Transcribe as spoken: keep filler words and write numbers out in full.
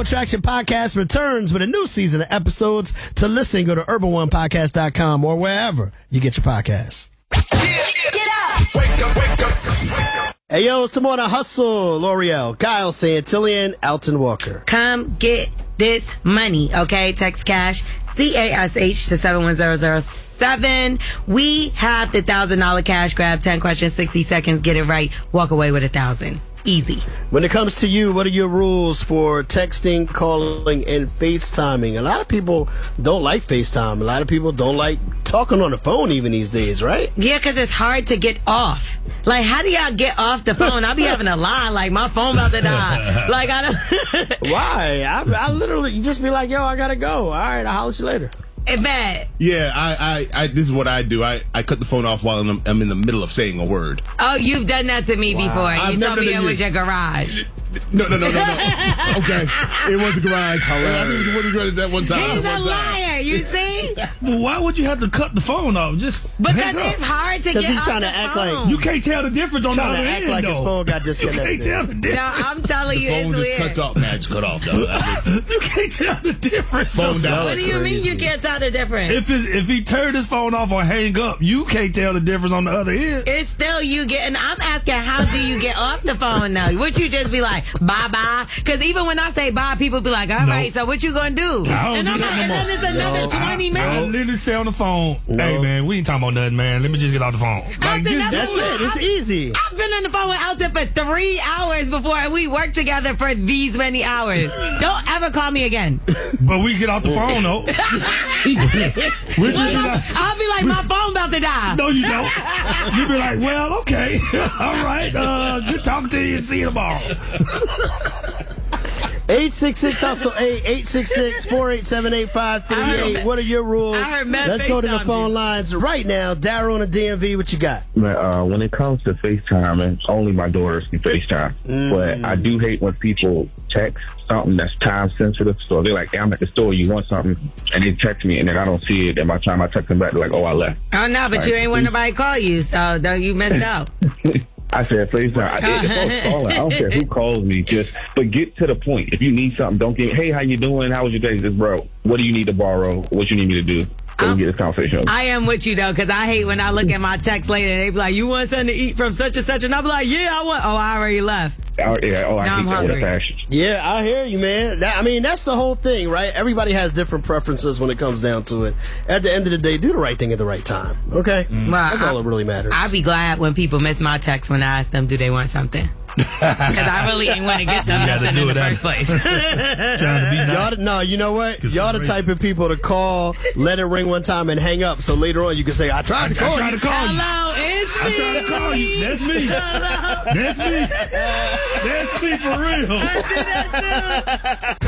Attraction Podcast returns with a new season of episodes. To listen, go to urban one podcast dot com or wherever you get your podcasts. Get up! Wake up, wake up, wake up. Hey, yo, it's the Morning Hustle. L'Oreal, Kyle Santillian, Alton Walker. Come get this money, okay? Text cash, C A S H to seven one zero zero seven. We have the one thousand dollars cash grab. ten questions, sixty seconds. Get it right. Walk away with a thousand. Easy. When it comes to you, what are your rules for texting, calling, and FaceTiming? A lot of people don't like FaceTime. A lot of people don't like talking on the phone even these days, right? Yeah, because it's hard to get off. Like, how do y'all get off the phone? I'll be having a line like, my phone about to die. Like, I don't... Why? I, I literally, you just be like, yo, I gotta go. All right, I'll holler at you later. It's bad. Yeah, I, I, I, this is what I do. I, I cut the phone off while I'm, I'm in the middle of saying a word. Oh, you've done that to me Wow. before. I've You never told me done it it. was your garage. No, no, no, no, no. Okay, it was a garage. I think it was a garage that one time. He's one a time. liar, you see? Well, why would you have to cut the phone off? Just Because hang up. it's hard to get Because he's off trying the to act phone. like- You can't tell the difference on the Trying other to act end, like though. his phone got You disconnected. can't tell the No, difference. I'm telling you, The phone it's just weird. cuts off. Nah, just cut off. though. You can't tell the difference. Phone though. down. What do you mean you can't tell the difference? If it's, if he turned his phone off or hang up, you can't tell the difference on the other end. It's still you getting. I'm asking, how do you get off the phone now? Would you just be like, bye bye? Because even when I say bye, people be like, all No. right, so what you gonna do? I don't And do I'm that like, no and more. then it's another No. twenty I, I minutes. literally say on the phone, hey man, we ain't talking about nothing, man. Let me just get off the phone. Like, think just that's do That's it. It's easy. I've been on the phone with Alton for three hours before, and we worked together for these many hours. Don't ever call me again. But we get off the phone though. we just be like, I'll be like, my phone about to die. no, you don't. You be like, well, okay, all right. Uh, good talking to you and see you tomorrow. eight six six hustle eight eight six six, four eight seven, eight five three eight. What are your rules? I heard Matt Let's go to the FaceTime phone you. lines right now. Daryl on the D M V, what you got? Man, uh, when it comes to FaceTime, only my daughters can FaceTime. Mm. But I do hate when people text something that's time sensitive. So they're like, hey, I'm at the store, you want something? And they text me, and then I don't see it. And by the time I text them back, they're like, oh, I left. Oh, no, but All you right. ain't want nobody call you, so though you missed out. I said, FaceTime. I, if I'm calling, I don't care who calls me. Just, but get to the point. If you need something, don't get, hey, how you doing? How was your day? Just, bro, what do you need to borrow? What you need me to do? So we get this conversation over. I am with you, though, because I hate when I look at my text later and they be like, you want something to eat from such and such? And I be like, yeah, I want. Oh, I already left. Oh, yeah, oh, I Now hate I'm that with a hungry. passion. Yeah, I hear you, man. That, I mean, that's the whole thing, right? Everybody has different preferences when it comes down to it. At the end of the day, do the right thing at the right time, okay? Well, That's all I- that really matters. I'll be glad when people miss my text when I ask them, do they want something? Because I really ain't want to get them You gotta nothing do in the it first place. Trying to be nice. Y'all, the- no, you know what? Y'all the type of people to call, let it ring one time, and hang up. So later on, you can say, "I tried to I call tried you." to call you. Hello, it's I me. tried to call you. That's me. That's me. That's me for real. I did that too.